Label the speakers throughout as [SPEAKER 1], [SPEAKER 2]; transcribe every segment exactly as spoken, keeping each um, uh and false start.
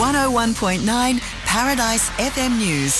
[SPEAKER 1] one oh one point nine Paradise F M News.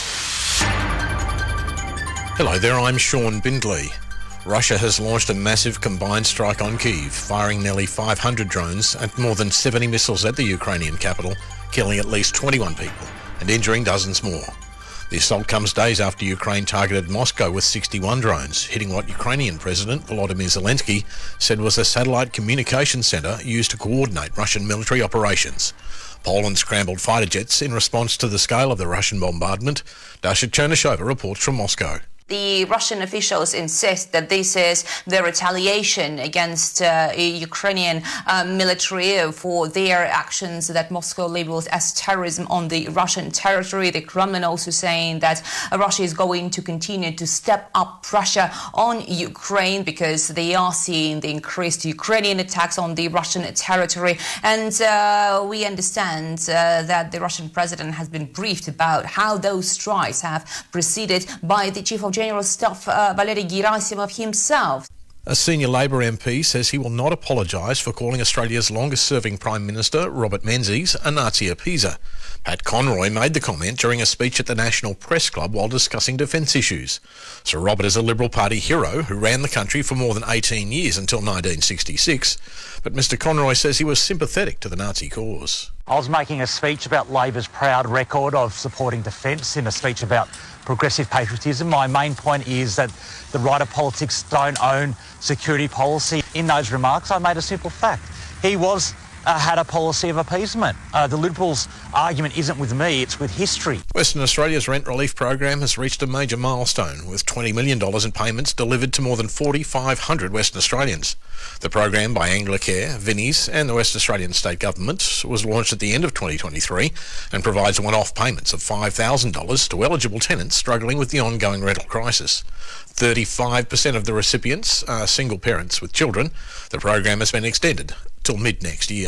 [SPEAKER 2] Hello there, I'm Sean Bindley. Russia has launched a massive combined strike on Kyiv, firing nearly five hundred drones and more than seventy missiles at the Ukrainian capital, killing at least twenty-one people and injuring dozens more. The assault comes days after Ukraine targeted Moscow with sixty-one drones, hitting what Ukrainian President Volodymyr Zelensky said was a satellite communications centre used to coordinate Russian military operations. Poland scrambled fighter jets in response to the scale of the Russian bombardment. Dasha Chernyshova reports from Moscow.
[SPEAKER 3] The Russian officials insist that this is the retaliation against uh, Ukrainian uh, military for their actions that Moscow labels as terrorism on the Russian territory. The Kremlin also saying that uh, Russia is going to continue to step up pressure on Ukraine because they are seeing the increased Ukrainian attacks on the Russian territory. And uh, we understand uh, that the Russian president has been briefed about how those strikes have proceeded by the chief of General Staff uh, Valery Gerasimov himself.
[SPEAKER 2] A senior Labor M P says he will not apologise for calling Australia's longest-serving Prime Minister, Robert Menzies, a Nazi appeaser. Pat Conroy made the comment during a speech at the National Press Club while discussing defence issues. Sir Robert is a Liberal Party hero who ran the country for more than eighteen years until nineteen sixty-six, but Mr Conroy says he was sympathetic to the Nazi cause.
[SPEAKER 4] I was making a speech about Labor's proud record of supporting defence in a speech about progressive patriotism. My main point is that the right of politics don't own security policy. In those remarks, I made a simple fact. He was uh, had a policy of appeasement. Uh, the Liberals' argument isn't with me, it's with history.
[SPEAKER 2] Western Australia's rent relief program has reached a major milestone, with twenty million dollars in payments delivered to more than four thousand five hundred Western Australians. The program by Anglicare, Vinnie's and the West Australian State Government was launched at the end of twenty twenty-three and provides one-off payments of five thousand dollars to eligible tenants struggling with the ongoing rental crisis. thirty-five percent of the recipients are single parents with children. The program has been extended till mid-next year.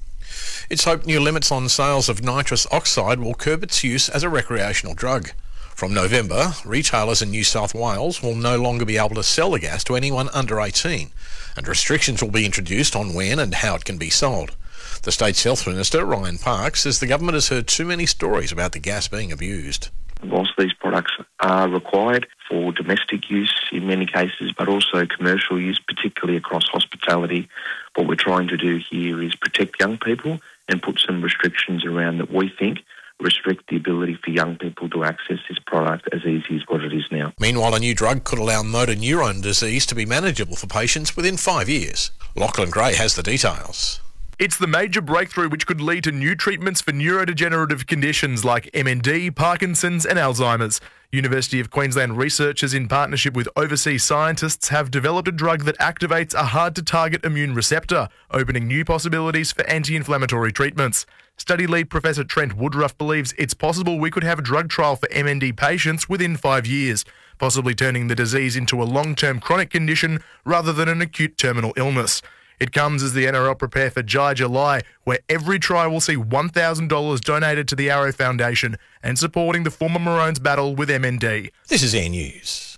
[SPEAKER 2] It's hoped new limits on sales of nitrous oxide will curb its use as a recreational drug. From November, retailers in New South Wales will no longer be able to sell the gas to anyone under eighteen, and restrictions will be introduced on when and how it can be sold. The state's health minister, Ryan Park, says the government has heard too many stories about the gas being abused.
[SPEAKER 5] Whilst these products are required for domestic use in many cases, but also commercial use, particularly across hospitality, what we're trying to do here is protect young people and put some restrictions around that we think restrict the ability for young people to access this product as easy as what it is now.
[SPEAKER 2] Meanwhile, a new drug could allow motor neurone disease to be manageable for patients within five years. Lachlan Gray has the details.
[SPEAKER 6] It's the major breakthrough which could lead to new treatments for neurodegenerative conditions like M N D, Parkinson's and Alzheimer's. University of Queensland researchers in partnership with overseas scientists have developed a drug that activates a hard-to-target immune receptor, opening new possibilities for anti-inflammatory treatments. Study lead Professor Trent Woodruff believes it's possible we could have a drug trial for M N D patients within five years, possibly turning the disease into a long-term chronic condition rather than an acute terminal illness. It comes as the N R L prepare for Jai July, where every try will see one thousand dollars donated to the Arrow Foundation and supporting the former Maroons' battle with M N D.
[SPEAKER 2] This is Air News.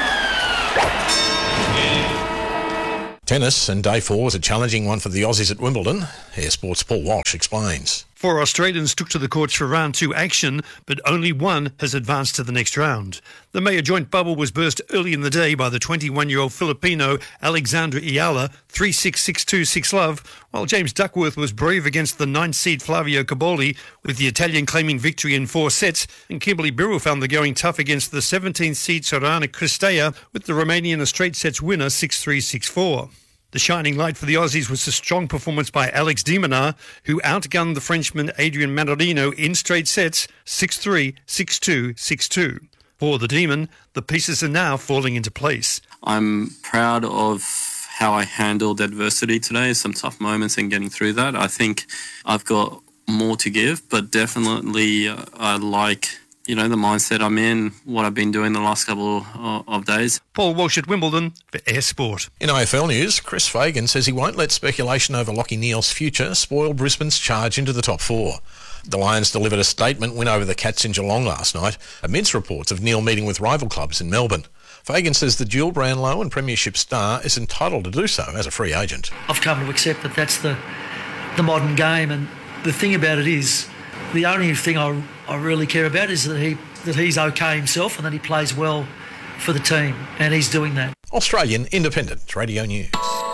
[SPEAKER 2] Tennis, and day four was a challenging one for the Aussies at Wimbledon. Air Sports' Paul Walsh explains.
[SPEAKER 7] Four Australians took to the courts for round two action, but only one has advanced to the next round. The Mayer joint bubble was burst early in the day by the twenty-one-year-old Filipino Alexandra Iala, three six, six two, six love, while James Duckworth was brave against the ninth seed Flavio Caboli, with the Italian claiming victory in four sets, and Kimberly Birrell found the going tough against the seventeenth seed Sorana Cristea, with the Romanian a straight sets winner six three, six four. The shining light for the Aussies was a strong performance by Alex de Minaur, who outgunned the Frenchman Adrian Manarino in straight sets six three, six two, six two. For the Demon, the pieces are now falling into place.
[SPEAKER 8] I'm proud of how I handled adversity today, some tough moments and getting through that. I think I've got more to give, but definitely uh, I like... you know, the mindset I'm in, what I've been doing the last couple of days.
[SPEAKER 7] Paul Walsh at Wimbledon for Air Sport.
[SPEAKER 2] In A F L news, Chris Fagan says he won't let speculation over Lachie Neale's future spoil Brisbane's charge into the top four. The Lions delivered a statement win over the Cats in Geelong last night, amidst reports of Neale meeting with rival clubs in Melbourne. Fagan says the dual Brownlow and Premiership star is entitled to do so as a free agent.
[SPEAKER 9] I've come to accept that that's the, the modern game, and the thing about it is, The only thing I, I really care about is that he that he's okay himself and that he plays well for the team, and he's doing that.
[SPEAKER 2] Australian Independent Radio News.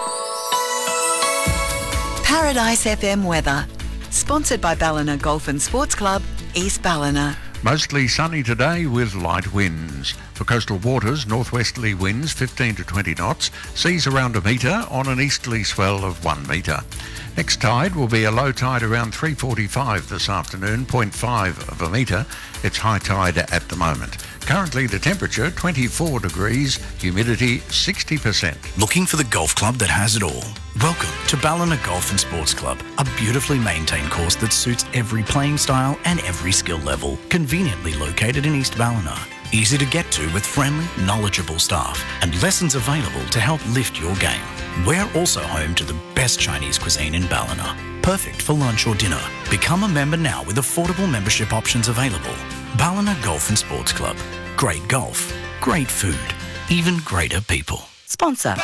[SPEAKER 1] Paradise F M weather. Sponsored by Ballina Golf and Sports Club, East Ballina.
[SPEAKER 10] Mostly sunny today with light winds. For coastal waters, northwesterly winds fifteen to twenty knots, seas around a metre on an easterly swell of one metre. Next tide will be a low tide around three forty-five this afternoon, zero point five of a metre. It's high tide at the moment. Currently the temperature twenty-four degrees, humidity sixty percent.
[SPEAKER 11] Looking for the golf club that has it all? Welcome to Ballina Golf and Sports Club, a beautifully maintained course that suits every playing style and every skill level. Conveniently located in East Ballina. Easy to get to with friendly, knowledgeable staff and lessons available to help lift your game. We're also home to the best Chinese cuisine in Ballina. Perfect for lunch or dinner. Become a member now with affordable membership options available. Ballina Golf and Sports Club. Great golf, great food, even greater people.
[SPEAKER 1] Sponsor.